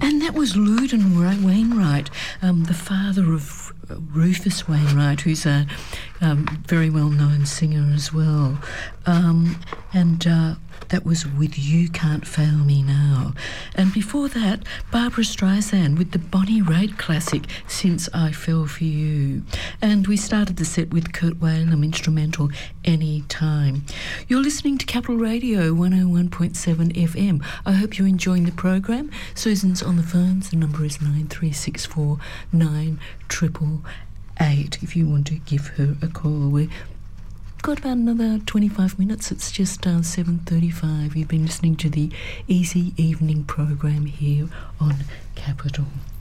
And that was Loudon Wainwright, the father of Rufus Wainwright, who's a very well-known singer as well. That was with You Can't Fail Me Now. And before that, Barbara Streisand with the Bonnie Raitt classic, Since I Fell For You. And we started the set with Kurt Whalum instrumental Any Time. You're listening to Capital Radio 101.7 FM. I hope you're enjoying the program. Susan's on the phones. The number is 9364 9888 if you want to give her a call. We've got about another 25 minutes. It's just 7:35. You've been listening to the Easy Evening program here on Capital.